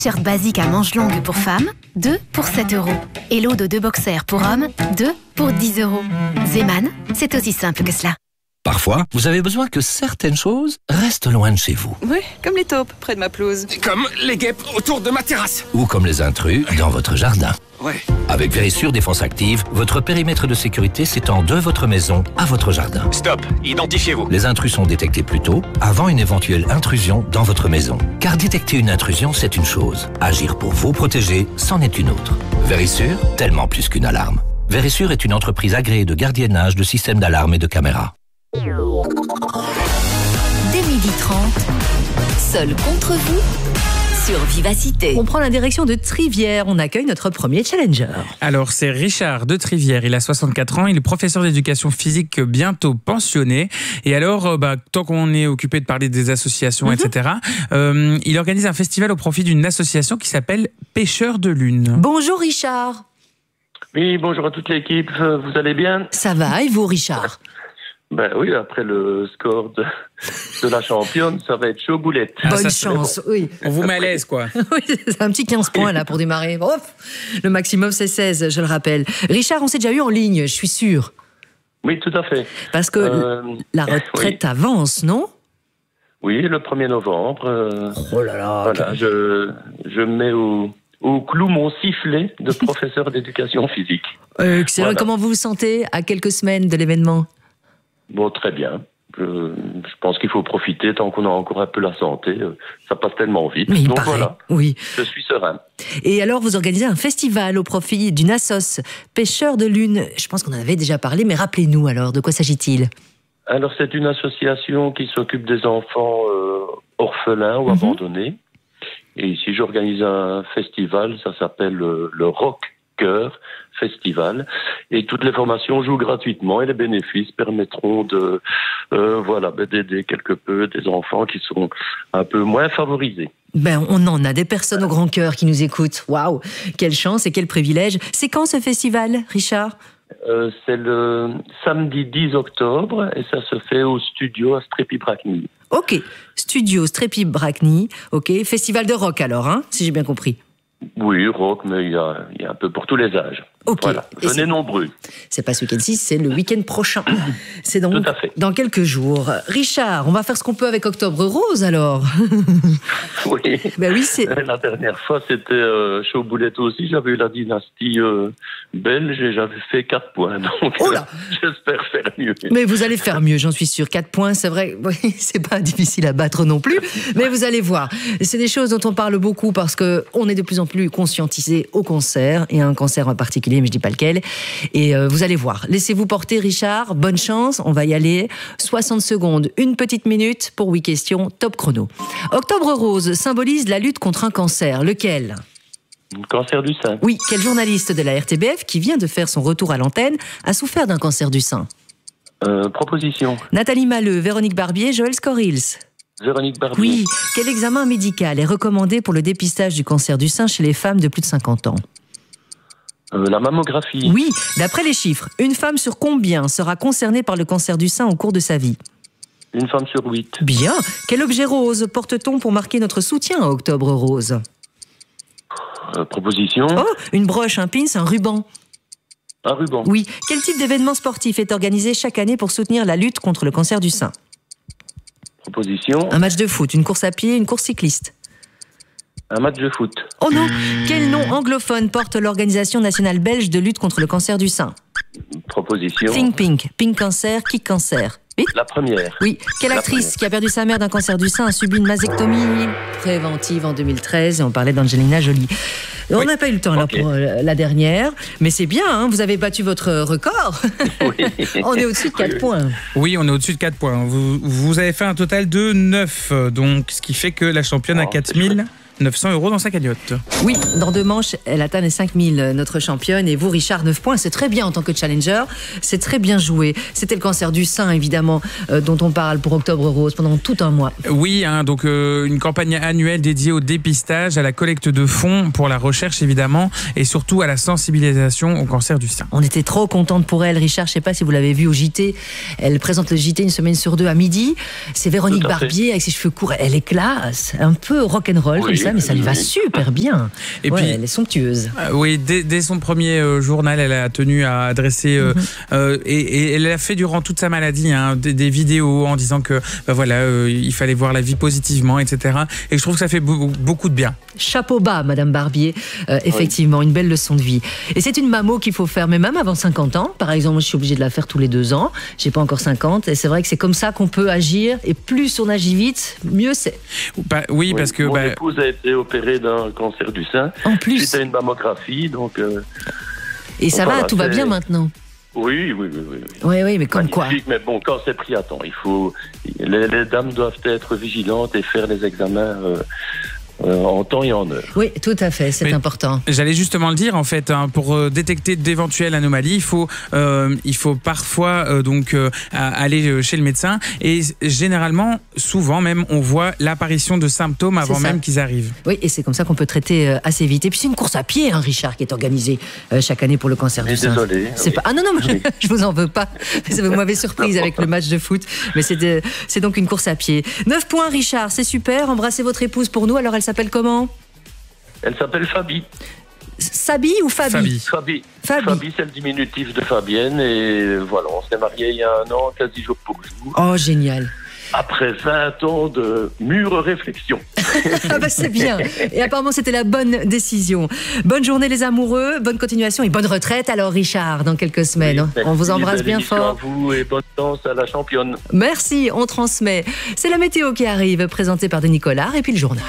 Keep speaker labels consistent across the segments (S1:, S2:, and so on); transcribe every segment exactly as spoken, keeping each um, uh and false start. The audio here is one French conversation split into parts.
S1: T-shirt basique à manches longues pour femmes, deux pour sept euros. Et lot de deux boxers pour hommes, deux pour dix euros. Zeman, c'est aussi simple que cela.
S2: Parfois, vous avez besoin que certaines choses restent loin de chez vous.
S3: Oui, comme les taupes près de ma pelouse.
S4: Comme les guêpes autour de ma terrasse.
S2: Ou comme les intrus dans votre jardin.
S4: Ouais.
S2: Avec Vérissure Défense Active, votre périmètre de sécurité s'étend de votre maison à votre jardin.
S4: Stop, identifiez-vous.
S2: Les intrus sont détectés plus tôt, avant une éventuelle intrusion dans votre maison. Car détecter une intrusion, c'est une chose. Agir pour vous protéger, c'en est une autre. Vérissure, tellement plus qu'une alarme. Vérissure est une entreprise agréée de gardiennage de systèmes d'alarme et de caméras.
S5: Dès midi trente, seul contre vous, sur Vivacité.
S6: On prend la direction de Trivière. On accueille notre premier challenger.
S7: Alors, c'est Richard de Trivière. Il a soixante-quatre ans. Il est professeur d'éducation physique bientôt pensionné. Et alors, bah, tant qu'on est occupé de parler des associations, mm-hmm. et cetera, euh, il organise un festival au profit d'une association qui s'appelle Pêcheurs de Lune.
S6: Bonjour Richard.
S8: Oui, bonjour à toute l'équipe. Vous allez bien?
S6: Ça va, et vous Richard?
S8: Ben oui, après le score de, de la championne, ça va être chaud boulette.
S6: Ah, Bonne chance, bon. Oui.
S7: On vous met à l'aise, quoi.
S6: Oui, c'est un petit quinze points là pour démarrer. Ouf, le maximum c'est seize, je le rappelle. Richard, on s'est déjà eu en ligne, je suis sûre.
S8: Oui, tout à fait.
S6: Parce que euh, la retraite oui. avance, non?
S8: Oui, le premier novembre. Euh,
S6: oh là là.
S8: Voilà, okay. je, je mets au... au clou mon sifflet de professeur d'éducation physique.
S6: Euh, excellent. Voilà. Comment vous vous sentez à quelques semaines de l'événement?
S8: Bon, très bien. Je, je pense qu'il faut profiter tant qu'on a encore un peu la santé. Ça passe tellement vite.
S6: Mais il
S8: Donc
S6: paraît,
S8: voilà,
S6: oui.
S8: Je suis serein.
S6: Et alors, vous organisez un festival au profit d'une assoce Pêcheurs de Lune. Je pense qu'on en avait déjà parlé, mais rappelez-nous alors, de quoi s'agit-il?
S8: Alors, c'est une association qui s'occupe des enfants euh, orphelins ou mm-hmm. abandonnés. Et ici, j'organise un festival, ça s'appelle le, le Rock Cœur Festival, et toutes les formations jouent gratuitement et les bénéfices permettront de euh, voilà d'aider quelque peu des enfants qui sont un peu moins favorisés.
S6: Ben, on en a des personnes au grand cœur qui nous écoutent. Waouh, quelle chance et quel privilège. C'est quand ce festival, Richard?
S8: euh, C'est le samedi dix octobre et ça se fait au studio à Strépy-Bracny.
S6: Ok, studio Strépy-Bracny. Ok, festival de rock alors, hein, si j'ai bien compris.
S8: Oui, rock, mais il y a, il y a un peu pour tous les âges.
S6: Ok.
S8: Voilà. Venez nombreux.
S6: C'est pas ce week-end-ci, c'est le week-end prochain. C'est donc
S8: Tout à fait.
S6: Dans quelques jours. Richard, on va faire ce qu'on peut avec Octobre Rose alors.
S8: Oui.
S6: Ben oui, c'est.
S8: La dernière fois, c'était euh, chaud boulette aussi. J'avais eu la dynastie euh, belge et j'avais fait quatre points. Donc,
S6: oh là
S8: euh, j'espère faire mieux.
S6: Mais vous allez faire mieux, j'en suis sûr. quatre points, c'est vrai. Oui, c'est pas difficile à battre non plus. Mais vous allez voir. C'est des choses dont on parle beaucoup parce que on est de plus en plus conscientisé au cancer et à un cancer en particulier, mais je dis pas lequel. Et euh, vous allez voir. Laissez-vous porter, Richard. Bonne chance. On va y aller. soixante secondes, une petite minute pour huit questions. Top chrono. Octobre Rose symbolise la lutte contre un cancer. Lequel?
S8: Le cancer du sein.
S6: Oui. Quel journaliste de la R T B F qui vient de faire son retour à l'antenne a souffert d'un cancer du sein?
S8: Euh, proposition.
S6: Nathalie Malleux, Véronique Barbier, Joël Scorils.
S8: Véronique Barbier.
S6: Oui. Quel examen médical est recommandé pour le dépistage du cancer du sein chez les femmes de plus de cinquante ans?
S8: Euh, la mammographie.
S6: Oui. D'après les chiffres, une femme sur combien sera concernée par le cancer du sein au cours de sa vie?
S8: Une femme sur huit.
S6: Bien. Quel objet rose porte-t-on pour marquer notre soutien à Octobre Rose?
S8: euh, Proposition.
S6: Oh, une broche, un pins, un ruban.
S8: Un ruban.
S6: Oui. Quel type d'événement sportif est organisé chaque année pour soutenir la lutte contre le cancer du sein?
S8: Proposition.
S6: Un match de foot, une course à pied, une course cycliste.
S8: Un match de foot.
S6: Oh non! Quel nom anglophone porte l'Organisation nationale belge de lutte contre le cancer du sein?
S8: Proposition.
S6: Think Pink. Pink Cancer, Kick Cancer. Vite.
S8: La première.
S6: Oui. Quelle
S8: La
S6: actrice
S8: première.
S6: qui a perdu sa mère d'un cancer du sein a subi une mastectomie préventive en deux mille treize? Et on parlait d'Angelina Jolie. On n'a oui. pas eu le temps là, okay. pour euh, la dernière, mais c'est bien, hein, vous avez battu votre record. Oui. On est au-dessus de quatre oui. points.
S7: Oui, on est au-dessus de quatre points. Vous, vous avez fait un total de neuf, donc ce qui fait que la championne oh, a quatre mille neuf cents euros dans sa cagnotte.
S6: Oui, dans deux manches, elle atteint les cinq mille, notre championne. Et vous, Richard, neuf points, c'est très bien en tant que challenger. C'est très bien joué. C'était le cancer du sein, évidemment, euh, dont on parle pour Octobre Rose pendant tout un mois.
S7: Oui, hein, donc euh, une campagne annuelle dédiée au dépistage, à la collecte de fonds pour la recherche, évidemment, et surtout à la sensibilisation au cancer du sein.
S6: On était trop contente pour elle, Richard. Je ne sais pas si vous l'avez vu au J T. Elle présente le J T une semaine sur deux à midi. C'est Véronique Barbier avec ses cheveux courts. Elle est classe, un peu rock'n'roll, oui. comme ça. madame, et ça lui va super bien.
S7: Et
S6: ouais,
S7: puis,
S6: elle est somptueuse.
S7: Euh, oui, dès, dès son premier euh, journal, elle a tenu à adresser euh, mm-hmm. euh, et, et elle a fait durant toute sa maladie hein, des, des vidéos en disant que bah, voilà, euh, il fallait voir la vie positivement, et cetera. Et je trouve que ça fait be- beaucoup de bien.
S6: Chapeau bas, Madame Barbier. Euh, effectivement, oui. Une belle leçon de vie. Et c'est une mammo qu'il faut faire, mais même avant cinquante ans. Par exemple, moi, je suis obligée de la faire tous les deux ans. J'ai pas encore cinquante. Et c'est vrai que c'est comme ça qu'on peut agir. Et plus on agit vite, mieux c'est.
S7: Bah, oui, oui, parce que
S8: mon
S7: bah...
S8: épouse a été opérée d'un cancer du sein.
S6: En plus.
S8: Suite à une mammographie, donc. Euh...
S6: Et ça
S8: donc,
S6: va,
S8: voilà,
S6: tout va
S8: c'est...
S6: bien maintenant.
S8: Oui, oui, oui, oui.
S6: Oui, oui, mais comme
S8: Magnifique,
S6: quoi.
S8: Mais bon, quand c'est pris à temps, il faut. Les, les dames doivent être vigilantes et faire les examens. Euh... Euh, en temps et en heure.
S6: Oui, tout à fait, c'est
S7: Mais
S6: important.
S7: J'allais justement le dire, en fait, hein, pour euh, détecter d'éventuelles anomalies, il faut, euh, il faut parfois euh, donc euh, aller chez le médecin et généralement, souvent même, on voit l'apparition de symptômes avant même qu'ils arrivent.
S6: Oui, et c'est comme ça qu'on peut traiter euh, assez vite. Et puis c'est une course à pied, hein, Richard, qui est organisée euh, chaque année pour le cancer
S8: mais
S6: du sein.
S8: Désolé.
S6: C'est
S8: oui.
S6: pas... Ah non, non, mais
S8: oui.
S6: je vous en veux pas. Vous m'avez surprise avec le match de foot. Mais c'est, de... c'est donc une course à pied. neuf points, Richard, c'est super. Embrassez votre épouse pour nous. Alors, elle s'appelle comment ?
S8: Elle s'appelle Fabi.
S6: Sabi ou Fabi ?
S7: Fabi.
S8: Fabi.
S6: Fabi.
S8: Fabi, c'est le diminutif de Fabienne. Et voilà, on s'est mariés il y a un an, quasi jour pour jour.
S6: Oh, génial.
S8: Après vingt ans de mûre réflexion.
S6: Ah bah c'est bien. Et apparemment, c'était la bonne décision. Bonne journée les amoureux, bonne continuation et bonne retraite alors Richard, dans quelques semaines.
S8: Oui,
S6: on vous embrasse bien fort.
S8: À vous et bonne chance à la championne.
S6: Merci, on transmet. C'est la météo qui arrive, présentée par Denis Collard et puis le journal.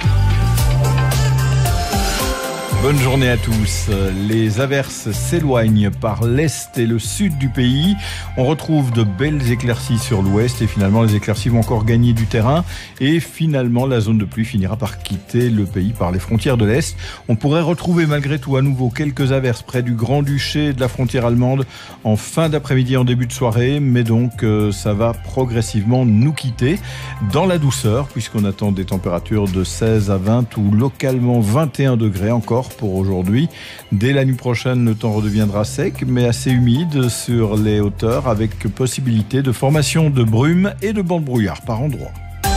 S9: Bonne journée à tous. Les averses s'éloignent par l'est et le sud du pays. On retrouve de belles éclaircies sur l'ouest et finalement les éclaircies vont encore gagner du terrain et finalement la zone de pluie finira par quitter le pays par les frontières de l'est. On pourrait retrouver malgré tout à nouveau quelques averses près du Grand-Duché et de la frontière allemande en fin d'après-midi, en début de soirée, mais donc euh, ça va progressivement nous quitter dans la douceur puisqu'on attend des températures de seize à vingt ou localement vingt et un degrés encore pour aujourd'hui. Dès la nuit prochaine, le temps redeviendra sec, mais assez humide sur les hauteurs, avec possibilité de formation de brumes et de bancs de brouillard par endroits.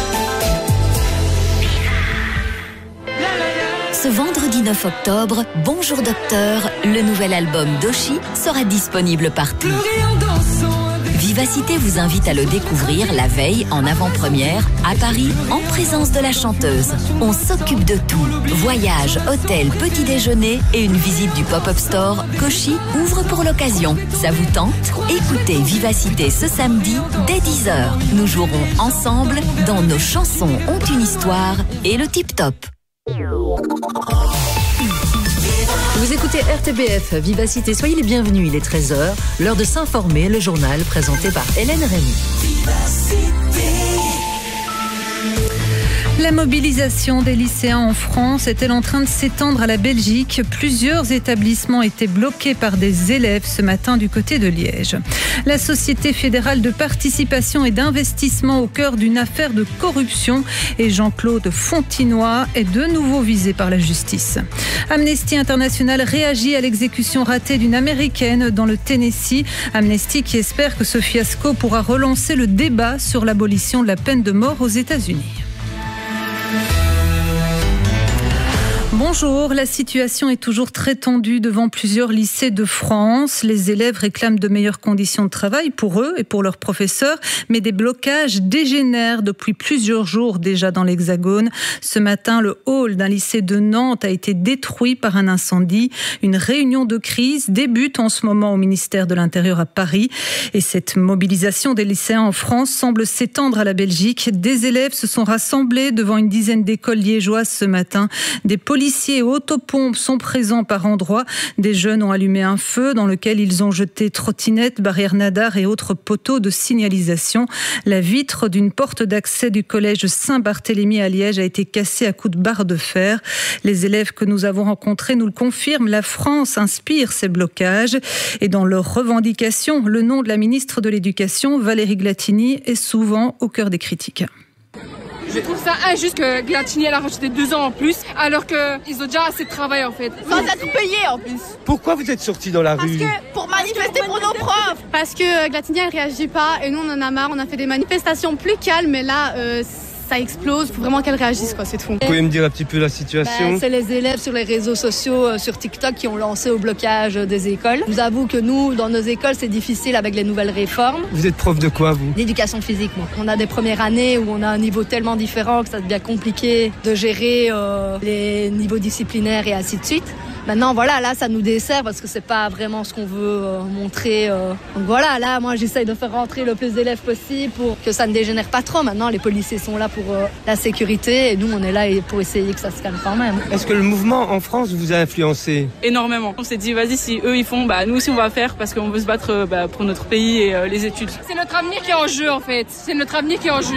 S5: Ce vendredi neuf octobre, Bonjour Docteur, le nouvel album d'Oshi sera disponible partout. Vivacité vous invite à le découvrir la veille en avant-première à Paris en présence de la chanteuse. On s'occupe de tout. Voyage, hôtel, petit déjeuner et une visite du pop-up store qu'Oshi ouvre pour l'occasion. Ça vous tente ? Écoutez Vivacité ce samedi dès dix heures. Nous jouerons ensemble dans Nos chansons ont une histoire et le Tip Top.
S6: Vous écoutez R T B F, Vivacité, soyez les bienvenus, il est treize heures, l'heure de s'informer, le journal présenté par Hélène Rémy.
S10: La mobilisation des lycéens en France est-elle en train de s'étendre à la Belgique ? Plusieurs établissements étaient bloqués par des élèves ce matin du côté de Liège. La Société fédérale de participation et d'investissement au cœur d'une affaire de corruption et Jean-Claude Fontinoy est de nouveau visé par la justice. Amnesty International réagit à l'exécution ratée d'une Américaine dans le Tennessee. Amnesty qui espère que ce fiasco pourra relancer le débat sur l'abolition de la peine de mort aux États-Unis. Bonjour, la situation est toujours très tendue devant plusieurs lycées de France. Les élèves réclament de meilleures conditions de travail pour eux et pour leurs professeurs, mais des blocages dégénèrent depuis plusieurs jours déjà dans l'Hexagone. Ce matin, le hall d'un lycée de Nantes a été détruit par un incendie. Une réunion de crise débute en ce moment au ministère de l'Intérieur à Paris. Et cette mobilisation des lycéens en France semble s'étendre à la Belgique. Des élèves se sont rassemblés devant une dizaine d'écoles liégeoises ce matin. Des policiers et autopompes sont présents par endroits. Des jeunes ont allumé un feu dans lequel ils ont jeté trottinettes, barrières nadars et autres poteaux de signalisation. La vitre d'une porte d'accès du collège Saint-Barthélemy à Liège a été cassée à coups de barre de fer. Les élèves que nous avons rencontrés nous le confirment, la France inspire ces blocages. Et dans leurs revendications, le nom de la ministre de l'Éducation, Valérie Glatini, est souvent au cœur des critiques.
S11: Je trouve ça injuste que Glatini elle a rajouté deux ans en plus, alors qu'ils ont déjà assez de travail en fait.
S12: Sans être payés en plus.
S13: Pourquoi vous êtes sortis dans la
S12: Parce
S13: rue ?
S12: Parce que pour manifester pour nos profs.
S14: Parce que Glatini elle réagit pas et nous on en a marre, on a fait des manifestations plus calmes, mais là euh,
S13: ça explose. Il faut vraiment qu'elles réagissent, quoi, c'est tout.
S14: Vous pouvez me dire un petit peu la situation?
S13: Ben, c'est les élèves sur les réseaux sociaux, euh, sur TikTok, qui ont lancé au blocage des écoles. Je vous avoue que nous, dans nos écoles, c'est difficile avec les nouvelles réformes.
S14: Vous êtes prof de quoi, vous?
S13: D'éducation physique, moi. On a des premières années où on a un niveau tellement différent que ça devient compliqué de gérer euh, les niveaux disciplinaires et ainsi de suite. Maintenant, voilà, là, ça nous dessert parce que c'est pas vraiment ce qu'on veut euh, montrer. Euh. Donc voilà, là, moi, j'essaye de faire rentrer le plus d'élèves possible pour que ça ne dégénère pas trop. Maintenant, les policiers sont là pour euh, la sécurité et nous, on est là pour essayer que ça se calme quand même.
S14: Est-ce que le mouvement en France vous a influencé?
S3: Énormément. On s'est dit, vas-y, si eux, ils font, bah, nous aussi, on va faire parce qu'on veut se battre euh, bah, pour notre pays et euh, les études.
S11: C'est notre avenir qui est en jeu, en fait. C'est notre avenir qui est en jeu.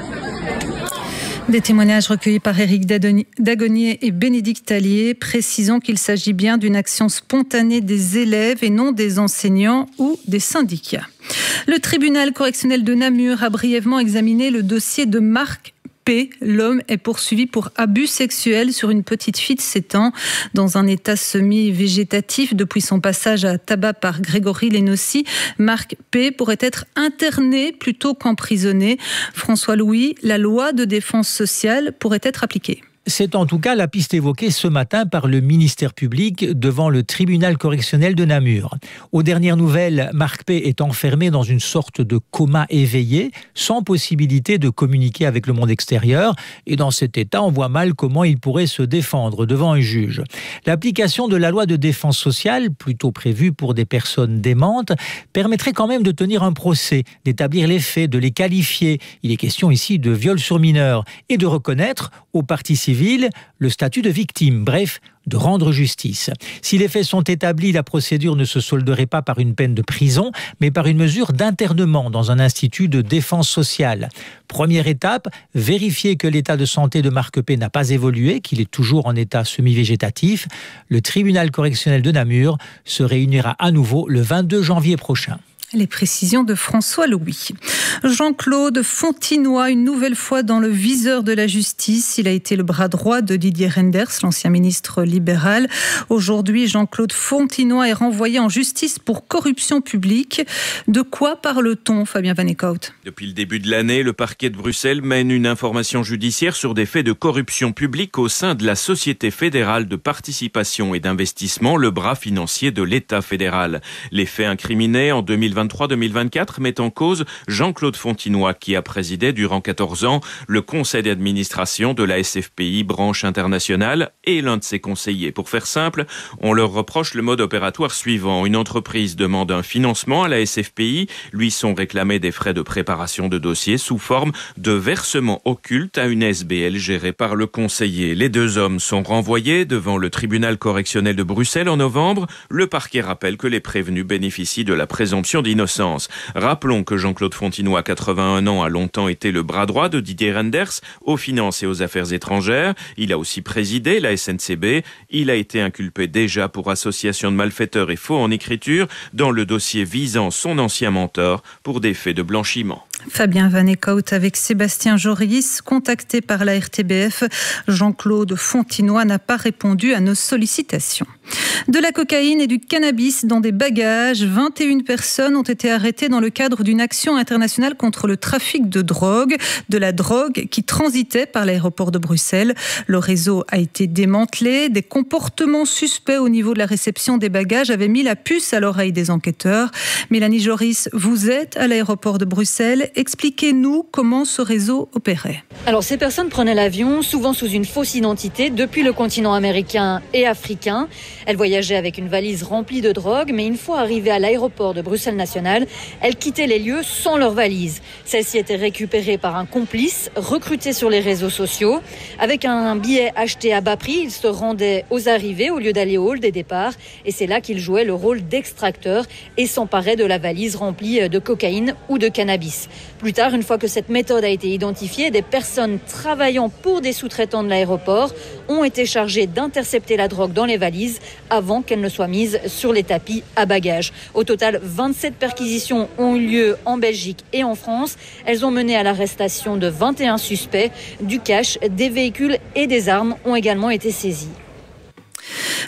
S10: Des témoignages recueillis par Éric Dagonier et Bénédicte Tallier, précisant qu'il s'agit bien d'une action spontanée des élèves et non des enseignants ou des syndicats. Le tribunal correctionnel de Namur a brièvement examiné le dossier de Marc P. L'homme est poursuivi pour abus sexuels sur une petite fille de sept ans dans un état semi-végétatif depuis son passage à tabac par Grégory Lénossi. Marc P. pourrait être interné plutôt qu'emprisonné. François Louis, la loi de défense sociale pourrait être appliquée.
S15: C'est en tout cas la piste évoquée ce matin par le ministère public devant le tribunal correctionnel de Namur. Aux dernières nouvelles, Marc P. est enfermé dans une sorte de coma éveillé, sans possibilité de communiquer avec le monde extérieur. Et dans cet état, on voit mal comment il pourrait se défendre devant un juge. L'application de la loi de défense sociale, plutôt prévue pour des personnes démentes, permettrait quand même de tenir un procès, d'établir les faits, de les qualifier. Il est question ici de viol sur mineur et de reconnaître aux parties civiles le statut de victime, bref, de rendre justice. Si les faits sont établis, la procédure ne se solderait pas par une peine de prison, mais par une mesure d'internement dans un institut de défense sociale. Première étape, vérifier que l'état de santé de Marc P. n'a pas évolué, qu'il est toujours en état semi-végétatif. Le tribunal correctionnel de Namur se réunira à nouveau le vingt-deux janvier prochain.
S10: Les précisions de François Louis. Jean-Claude Fontinoy, une nouvelle fois dans le viseur de la justice. Il a été le bras droit de Didier Reynders, l'ancien ministre libéral. Aujourd'hui, Jean-Claude Fontinoy est renvoyé en justice pour corruption publique. De quoi parle-t-on, Fabien Van Eekhout?
S16: Depuis le début de l'année, le parquet de Bruxelles mène une information judiciaire sur des faits de corruption publique au sein de la Société fédérale de participation et d'investissement, le bras financier de l'État fédéral. Les faits incriminés en deux mille vingt-trois deux mille vingt-quatre mettent en cause Jean-Claude Fontinoy, qui a présidé durant quatorze ans le conseil d'administration de la S F P I branche internationale et l'un de ses conseillers. Pour faire simple, on leur reproche le mode opératoire suivant. Une entreprise demande un financement à la S F P I, lui sont réclamés des frais de préparation de dossiers sous forme de versement occulte à une S B L gérée par le conseiller. Les deux hommes sont renvoyés devant le tribunal correctionnel de Bruxelles en novembre. Le parquet rappelle que les prévenus bénéficient de la présomption d'innocence. Rappelons que Jean-Claude Fontinoy, quatre-vingt-un ans, a longtemps été le bras droit de Didier Reynders aux finances et aux affaires étrangères. Il a aussi présidé la S N C B. Il a été inculpé déjà pour association de malfaiteurs et faux en écriture dans le dossier visant son ancien mentor pour des faits de blanchiment.
S10: Fabien Van Eekhout avec Sébastien Joris, contacté par la R T B F. Jean-Claude Fontinoy n'a pas répondu à nos sollicitations. De la cocaïne et du cannabis dans des bagages, vingt et une personnes ont été arrêtées dans le cadre d'une action internationale contre le trafic de drogue, de la drogue qui transitait par l'aéroport de Bruxelles. Le réseau a été démantelé. Des comportements suspects au niveau de la réception des bagages avaient mis la puce à l'oreille des enquêteurs. Mélanie Joris, vous êtes à l'aéroport de Bruxelles. Expliquez-nous comment ce réseau opérait.
S17: Alors, ces personnes prenaient l'avion, souvent sous une fausse identité, depuis le continent américain et africain. Elles voyageaient avec une valise remplie de drogue, mais une fois arrivées à l'aéroport de Bruxelles National, elles quittaient les lieux sans leur valise. Celle-ci était récupérée par un complice, recruté sur les réseaux sociaux. Avec un billet acheté à bas prix, il se rendait aux arrivées au lieu d'aller au hall des départs. Et c'est là qu'il jouait le rôle d'extracteur et s'emparait de la valise remplie de cocaïne ou de cannabis. Plus tard, une fois que cette méthode a été identifiée, des personnes travaillant pour des sous-traitants de l'aéroport ont été chargées d'intercepter la drogue dans les valises avant qu'elle ne soit mise sur les tapis à bagages. Au total, vingt-sept perquisitions ont eu lieu en Belgique et en France. Elles ont mené à l'arrestation de vingt et un suspects. Du cash, des véhicules et des armes ont également été saisis.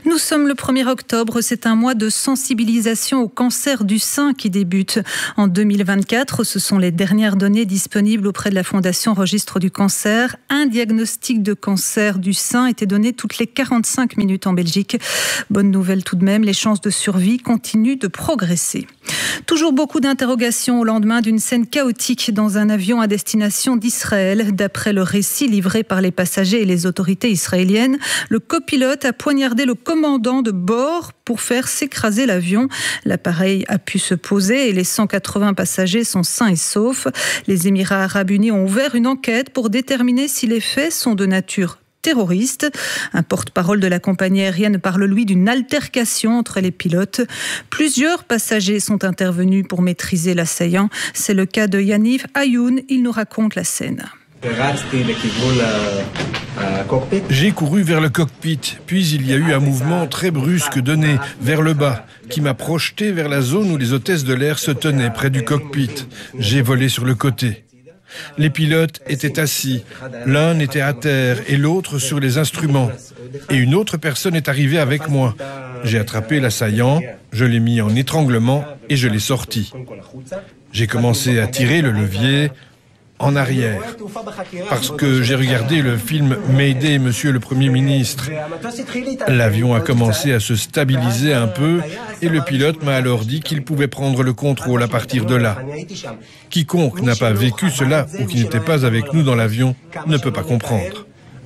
S10: Nous sommes le premier octobre, c'est un mois de sensibilisation au cancer du sein qui débute. En deux mille vingt-quatre, ce sont les dernières données disponibles auprès de la Fondation Registre du cancer. Un diagnostic de cancer du sein était donné toutes les quarante-cinq minutes en Belgique. Bonne nouvelle tout de même, les chances de survie continuent de progresser. Toujours beaucoup d'interrogations au lendemain d'une scène chaotique dans un avion à destination d'Israël. D'après le récit livré par les passagers et les autorités israéliennes, le copilote a poignardé le commandant de bord pour faire s'écraser l'avion. L'appareil a pu se poser et les cent quatre-vingts passagers sont sains et saufs. Les Émirats arabes unis ont ouvert une enquête pour déterminer si les faits sont de nature terroriste. Un porte-parole de la compagnie aérienne parle, lui, d'une altercation entre les pilotes. Plusieurs passagers sont intervenus pour maîtriser l'assaillant. C'est le cas de Yaniv Ayoun. Il nous raconte la scène.
S18: J'ai couru vers le cockpit, puis il y a eu un mouvement très brusque donné vers le bas, qui m'a projeté vers la zone où les hôtesses de l'air se tenaient, près du cockpit. J'ai volé sur le côté. Les pilotes étaient assis, l'un était à terre et l'autre sur les instruments. Et une autre personne est arrivée avec moi. J'ai attrapé l'assaillant, je l'ai mis en étranglement et je l'ai sorti. J'ai commencé à tirer le levier en arrière, parce que j'ai regardé le film Mayday, Monsieur le Premier ministre. L'avion a commencé à se stabiliser un peu et le pilote m'a alors dit qu'il pouvait prendre le contrôle à partir de là. Quiconque n'a pas vécu cela ou qui n'était pas avec nous dans l'avion ne peut pas comprendre.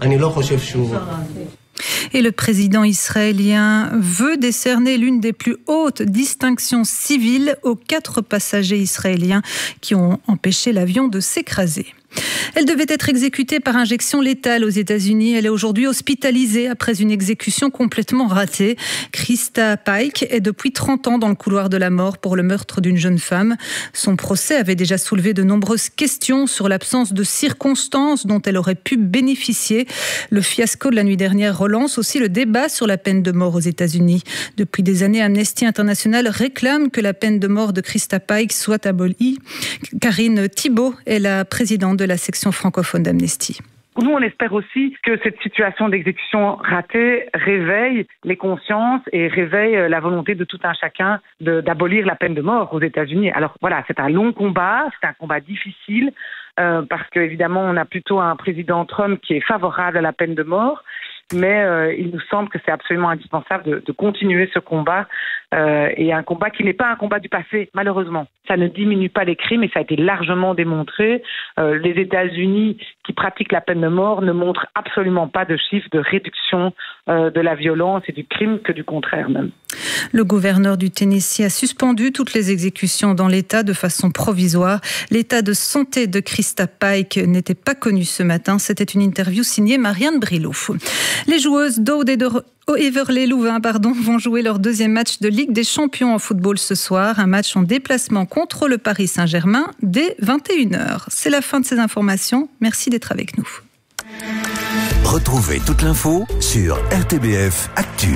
S10: Et le président israélien veut décerner l'une des plus hautes distinctions civiles aux quatre passagers israéliens qui ont empêché l'avion de s'écraser. Elle devait être exécutée par injection létale aux États-Unis. Elle est aujourd'hui hospitalisée après une exécution complètement ratée. Krista Pike est depuis trente ans dans le couloir de la mort pour le meurtre d'une jeune femme. Son procès avait déjà soulevé de nombreuses questions sur l'absence de circonstances dont elle aurait pu bénéficier. Le fiasco de la nuit dernière relance aussi le débat sur la peine de mort aux États-Unis. Depuis des années, Amnesty International réclame que la peine de mort de Krista Pike soit abolie. Karine Thibault est la présidente de la section francophone d'Amnesty.
S19: Nous, on espère aussi que cette situation d'exécution ratée réveille les consciences et réveille la volonté de tout un chacun de, d'abolir la peine de mort aux États-Unis. Alors voilà, c'est un long combat, c'est un combat difficile, euh, parce qu'évidemment, on a plutôt un président Trump qui est favorable à la peine de mort, mais euh, il nous semble que c'est absolument indispensable de, de continuer ce combat, euh, et un combat qui n'est pas un combat du passé, malheureusement. Ça ne diminue pas les crimes et ça a été largement démontré. Euh, les États-Unis qui pratiquent la peine de mort ne montrent absolument pas de chiffres de réduction euh, de la violence et du crime, que du contraire même.
S10: Le gouverneur du Tennessee a suspendu toutes les exécutions dans l'État de façon provisoire. L'état de santé de Krista Pike n'était pas connu ce matin. C'était une interview signée Marianne Brillo. Les joueuses d'Aude et de Heverlee-Louvain pardon, vont jouer leur deuxième match de Ligue des Champions en football ce soir. Un match en déplacement contre le Paris Saint-Germain dès vingt et une heures. C'est la fin de ces informations. Merci d'être avec nous.
S20: Retrouvez toute l'info sur R T B F Actu.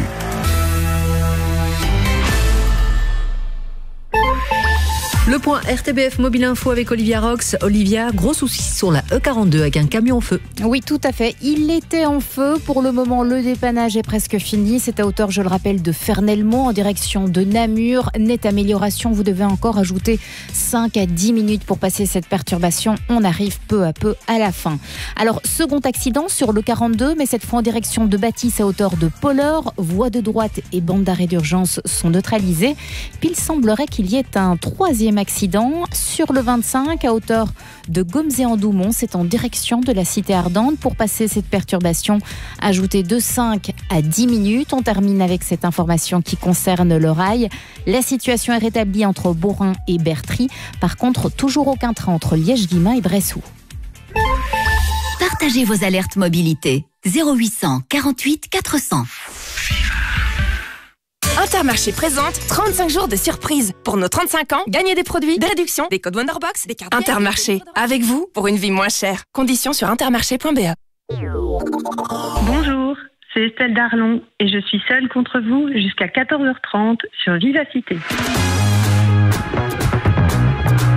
S6: Le point R T B F Mobile Info avec Olivia Rox. Olivia, gros souci sur la E quarante-deux avec un camion en feu.
S21: Oui, tout à fait. Il était en feu. Pour le moment, le dépannage est presque fini. C'est à hauteur, je le rappelle, de Fernelmont en direction de Namur. Nette amélioration. Vous devez encore ajouter cinq à dix minutes pour passer cette perturbation. On arrive peu à peu à la fin. Alors, second accident sur le quarante-deux, mais cette fois en direction de Bâtisse à hauteur de Polleur. Voie de droite et bande d'arrêt d'urgence sont neutralisées. Puis il semblerait qu'il y ait un troisième accident sur le vingt-cinq à hauteur de Gomzé-en-Doumont. C'est en direction de la cité ardente. Pour passer cette perturbation, ajoutez de cinq à dix minutes. On termine avec cette information qui concerne le rail. La situation est rétablie entre Borin et Bertry. Par contre, toujours aucun train entre Liège-Guillemins et Bressou.
S5: Partagez vos alertes mobilité. zéro huit cent quarante-huit quatre cents.
S22: Intermarché présente trente-cinq jours de surprise. Pour nos trente-cinq ans, gagnez des produits, des réductions, des codes Wonderbox, des cartes. Intermarché, avec vous pour une vie moins chère. Conditions sur intermarché point b e.
S23: Bonjour, c'est Estelle Darlon et je suis seule contre vous jusqu'à quatorze heures trente sur Vivacité.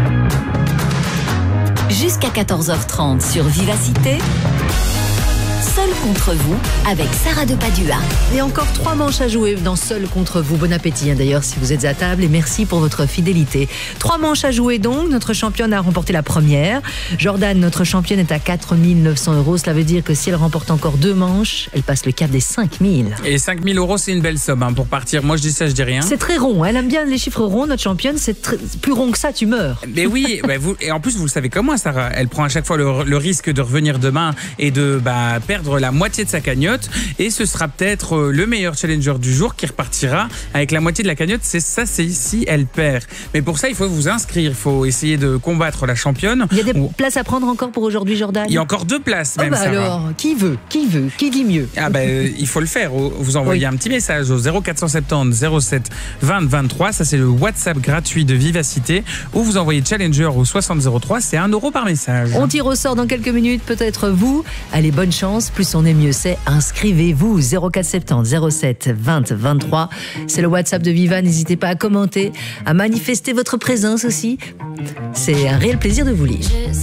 S5: Jusqu'à quatorze heures trente sur Vivacité, Seul contre vous avec Sarah de Padua.
S6: Et encore trois manches à jouer dans Seul contre vous. Bon appétit hein, d'ailleurs si vous êtes à table et merci pour votre fidélité. Trois manches à jouer donc. Notre championne a remporté la première. Jordan, notre championne, est à quatre mille neuf cents euros. Cela veut dire que si elle remporte encore deux manches, elle passe le cap des cinq mille.
S7: Et cinq mille euros, c'est une belle somme hein, pour partir. Moi, je dis ça, je dis rien.
S6: C'est très rond. Elle aime bien les chiffres ronds. Notre championne, c'est très... plus rond que ça, tu meurs.
S7: Mais oui, bah vous, et en plus, vous le savez comme moi, Sarah. Elle prend à chaque fois le, le risque de revenir demain et de bah, perdre la moitié de sa cagnotte. Et ce sera peut-être le meilleur challenger du jour qui repartira avec la moitié de la cagnotte. C'est ça, c'est si elle perd. Mais pour ça, il faut vous inscrire. Il faut essayer de combattre la championne.
S6: Il y a des places à prendre encore pour aujourd'hui, Jordan?
S7: Il y a encore deux places, même,
S6: oh bah
S7: Sarah.
S6: Alors, qui veut? Qui veut? Qui dit mieux?
S7: Ah ben, euh, il faut le faire. Vous envoyez oui. un petit message au zéro quatre cent soixante-dix zéro sept vingt vingt-trois. Ça, c'est le WhatsApp gratuit de Vivacité. Ou vous envoyez Challenger au soixante zéro trois. C'est un euro par message.
S6: On tire au sort dans quelques minutes. Peut-être vous. Allez, bonne chance. Plus on est, mieux c'est. Inscrivez-vous. zéro quatre cent soixante-dix zéro sept vingt vingt-trois. C'est le WhatsApp de Viva. N'hésitez pas à commenter, à manifester votre présence aussi. C'est un réel plaisir de vous lire.